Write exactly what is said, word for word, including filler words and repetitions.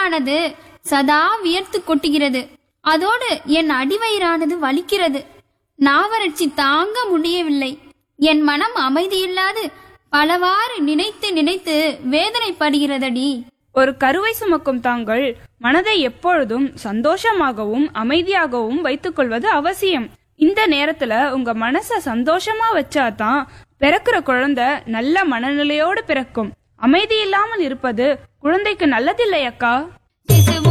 உடம்பானது சதா வியர்த்து கொட்டுகிறது. அதோடு என் அடிவயிறானது வலிக்கிறது. நாவறட்சி தாங்க முடியவில்லை. என் மனம் அமைதியில்லாது பலவாறு நினைத்து நினைத்து வேதனைப்படுகிறதடி. ஒரு கருவை சுமக்கும் தாங்கள் மனதை எப்பொழுதும் சந்தோஷமாகவும் அமைதியாகவும் வைத்துக் கொள்வது அவசியம். இந்த நேரத்துல உங்க மனச சந்தோஷமா வச்சாதான் பிறக்கிற குழந்தை நல்ல மனநிலையோடு பிறக்கும். அமைதி இல்லாமல் இருப்பது குழந்தைக்கு நல்லதில்லை அக்கா.